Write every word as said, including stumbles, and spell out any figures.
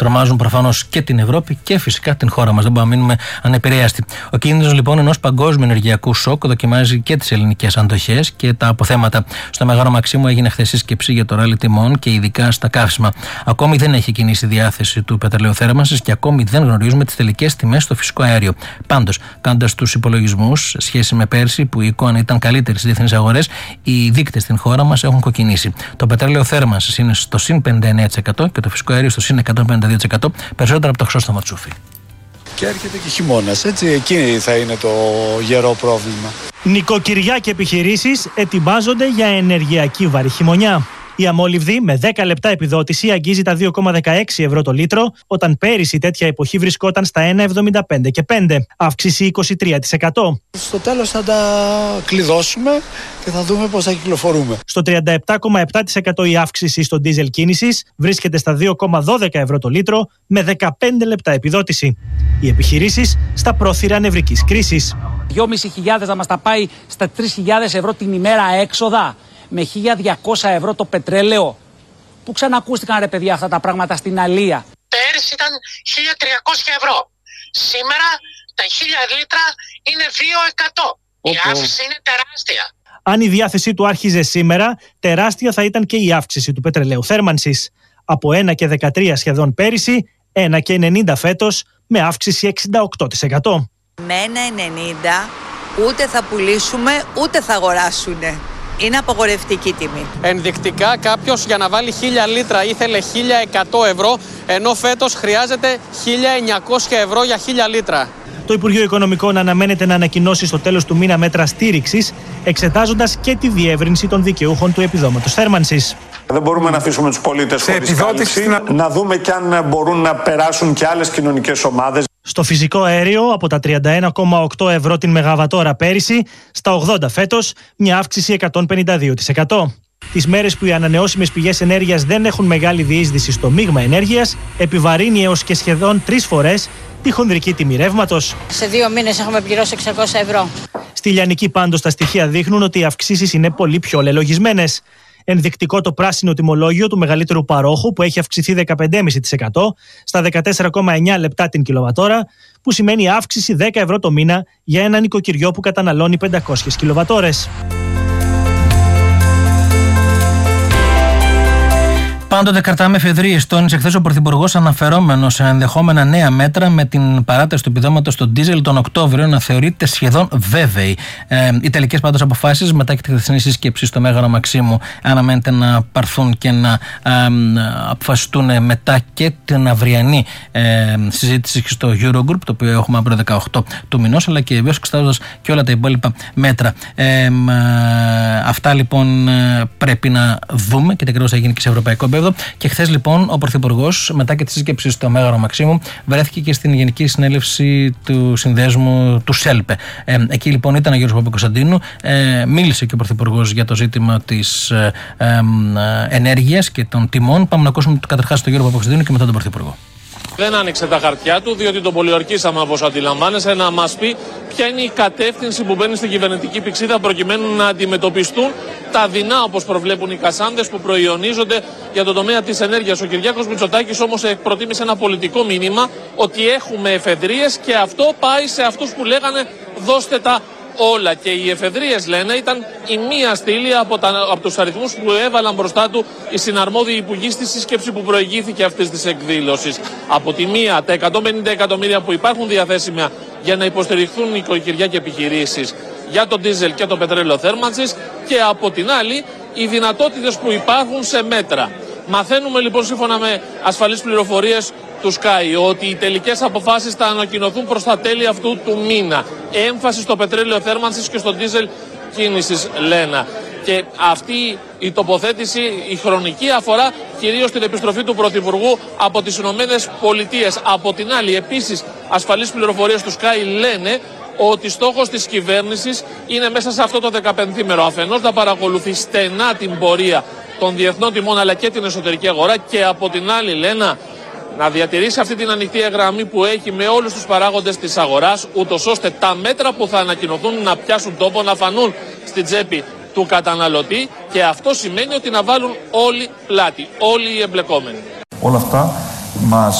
τρομάζουν προφανώς και την Ευρώπη και φυσικά την χώρα μας. Δεν μπορούμε να μείνουμε ανεπηρέαστοι. Ο κίνδυνος λοιπόν ενός παγκόσμιου ενεργειακού σοκ δοκιμάζει και τις ελληνικές αντοχές και τα αποθέματα. Στο Μέγαρο Μαξίμου έγινε χθες σύσκεψη για το ράλι τιμών και ειδικά στα καύσιμα. Ακόμη δεν έχει κινήσει η διάθεση του πετρελαίου θέρμανσης και ακόμη δεν γνωρίζουμε τις τελικές τιμές στο φυσικό αέριο. Πάντως, κάνοντας τους υπολογισμούς, σχέση με πέρσι που η εικόνα ήταν καλύτερη στις διεθνείς αγορές, οι δείκτες στην χώρα μας έχουν κοκκινήσει. Το πετρέλαιο θέρμανσης είναι στο συν πενήντα εννέα τοις εκατό και το φυσικό αέριο στο συν εκατόν πενήντα δύο τοις εκατό, περισσότερο από το Χρυσόστομο Τσούφι. Και έρχεται και χειμώνας, έτσι, εκεί θα είναι το γερό πρόβλημα. Νοικοκυριά και επιχειρήσεις ετοιμάζονται για ενεργειακή βαρύ χειμωνιά. Η αμόλυβδη με δέκα λεπτά επιδότηση αγγίζει τα δύο κόμμα δεκαέξι ευρώ το λίτρο, όταν πέρυσι τέτοια εποχή βρισκόταν στα ένα κόμμα εβδομήντα πέντε και πέντε, αύξηση είκοσι τρία τοις εκατό. Στο τέλος θα τα κλειδώσουμε και θα δούμε πώς θα κυκλοφορούμε. Στο τριάντα επτά κόμμα επτά τοις εκατό η αύξηση στο ντίζελ κίνησης βρίσκεται στα δύο κόμμα δώδεκα ευρώ το λίτρο με δεκαπέντε λεπτά επιδότηση. Οι επιχειρήσεις στα πρόθυρα νευρικής κρίσης. δυόμισι χιλιάδες να μας τα πάει στα τρεις χιλιάδες ευρώ την ημέρα έξοδα, με χίλια διακόσια ευρώ το πετρέλαιο. Πού ξανακούστηκαν ρε παιδιά αυτά τα πράγματα στην αλία? Πέρυσι ήταν χίλια τριακόσια ευρώ. Σήμερα τα χίλια λίτρα είναι δύο εκατό. Η αύξηση είναι τεράστια. Αν η διάθεσή του άρχιζε σήμερα, τεράστια θα ήταν και η αύξηση του πετρελαίου θέρμανσης. Από ένα κόμμα δεκατρία σχεδόν πέρυσι, ένα κόμμα ενενήντα φέτος, με αύξηση εξήντα οκτώ τοις εκατό. Με ένα κόμμα ενενήντα ούτε θα πουλήσουμε ούτε θα αγοράσουνε. Είναι απαγορευτική τιμή. Ενδεικτικά κάποιος για να βάλει χίλια λίτρα ήθελε χίλια εκατό ευρώ, ενώ φέτος χρειάζεται χίλια εννιακόσια ευρώ για χίλια λίτρα. Το Υπουργείο Οικονομικών αναμένεται να ανακοινώσει στο τέλος του μήνα μέτρα στήριξης, εξετάζοντας και τη διεύρυνση των δικαιούχων του επιδόματος θέρμανσης. Δεν μπορούμε να αφήσουμε τους πολίτες χωρίς κάλυψη, να... να δούμε και αν μπορούν να περάσουν και άλλες κοινωνικές ομάδες. Στο φυσικό αέριο από τα τριάντα ένα κόμμα οκτώ ευρώ την μεγαβατόρα πέρυσι στα ογδόντα φέτος, μια αύξηση εκατόν πενήντα δύο τοις εκατό. Τις μέρες που οι ανανεώσιμες πηγές ενέργειας δεν έχουν μεγάλη διείσδυση στο μείγμα ενέργειας, επιβαρύνει έως και σχεδόν τρεις φορές τη χονδρική τιμή ρεύματος. Σε δύο μήνες έχουμε πληρώσει εξακόσια ευρώ. Στη Λιανική πάντως τα στοιχεία δείχνουν ότι οι αυξήσεις είναι πολύ πιο λελογισμένες. Ενδεικτικό το πράσινο τιμολόγιο του μεγαλύτερου παρόχου που έχει αυξηθεί δεκαπέντε κόμμα πέντε τοις εκατό στα δεκατέσσερα κόμμα εννέα λεπτά την κιλοβατόρα, που σημαίνει αύξηση δέκα ευρώ το μήνα για ένα νοικοκυριό που καταναλώνει πεντακόσιες κιλοβατόρες. Πάντοτε κρατάμε εφεδρείες, τόνισε χθες ο Πρωθυπουργός, αναφερόμενος σε ενδεχόμενα νέα μέτρα με την παράταση του επιδόματος στο ντίζελ τον Οκτώβριο να θεωρείται σχεδόν βέβαιη. Ε, οι τελικές πάντως αποφάσεις μετά και τη χθεσινή σύσκεψη στο Μέγαρο Μαξίμου αναμένεται να πάρθουν και να ε, αποφασιστούν μετά και την αυριανή ε, συζήτηση στο Eurogroup, το οποίο έχουμε αύριο δεκαοκτώ του μηνός, αλλά και βέβαια εξετάζοντας και όλα τα υπόλοιπα μέτρα. Ε, ε, αυτά λοιπόν πρέπει να δούμε και τι ακριβώς θα γίνει και σε ευρωπαϊκό επίπεδο. Και χθες λοιπόν ο Πρωθυπουργός, μετά και τη σύσκεψη στο Μέγαρο Μαξίμου, βρέθηκε και στην Γενική Συνέλευση του Συνδέσμου του ΣΕΛΠΕ. Ε, εκεί λοιπόν ήταν ο Γιώργος Παπακοσταντίνου, ε, μίλησε και ο Πρωθυπουργός για το ζήτημα της ε, ε, ε, ενέργειας και των τιμών. Πάμε να ακούσουμε καταρχάς τον Γιώργο Παπακοσταντίνου και μετά τον Πρωθυπουργό. Δεν άνοιξε τα χαρτιά του, διότι τον πολιορκήσαμε, όπως αντιλαμβάνεσαι, να μας πει ποια είναι η κατεύθυνση που μπαίνει στην κυβερνητική πηξίδα προκειμένου να αντιμετωπιστούν τα δεινά, όπως προβλέπουν οι κασάνδες, που προϊονίζονται για τον τομέα της ενέργειας. Ο Κυριάκος Μητσοτάκης όμως προτίμησε ένα πολιτικό μήνυμα ότι έχουμε εφεδρείες και αυτό πάει σε αυτούς που λέγανε δώστε τα όλα. Και οι εφεδρείες, λένε, ήταν η μία στήλη από, τα, από τους αριθμούς που έβαλαν μπροστά του οι συναρμόδιοι υπουργοί στη σύσκεψη που προηγήθηκε αυτής της εκδήλωσης. Από τη μία, τα εκατόν πενήντα εκατομμύρια που υπάρχουν διαθέσιμα για να υποστηριχθούν νοικοκυριά και επιχειρήσεις για το ντίζελ και το πετρέλαιο θέρμανσης, και από την άλλη οι δυνατότητες που υπάρχουν σε μέτρα. Μαθαίνουμε λοιπόν, σύμφωνα με ασφαλείς πληροφορίες του Sky, ότι οι τελικές αποφάσεις θα ανακοινωθούν προς τα τέλη αυτού του μήνα. Έμφαση στο πετρέλαιο θέρμανσης και στο ντίζελ κίνησης, λένε. Και αυτή η τοποθέτηση, η χρονική, αφορά κυρίως την επιστροφή του Πρωθυπουργού από τις Ηνωμένες Πολιτείες. Από την άλλη, επίσης, ασφαλείς πληροφορίες του Sky λένε ότι στόχος της κυβέρνησης είναι μέσα σε αυτό το δεκαπενθήμερο αφενός να παρακολουθεί στενά την πορεία των διεθνών τιμών αλλά και την εσωτερική αγορά, και από την άλλη, λένε, να διατηρήσει αυτή την ανοιχτή γραμμή που έχει με όλους τους παράγοντες της αγοράς, ούτως ώστε τα μέτρα που θα ανακοινωθούν να πιάσουν τόπο, να φανούν στην τσέπη του καταναλωτή, και αυτό σημαίνει ότι να βάλουν όλοι πλάτη, όλοι οι εμπλεκόμενοι. Όλα αυτά μας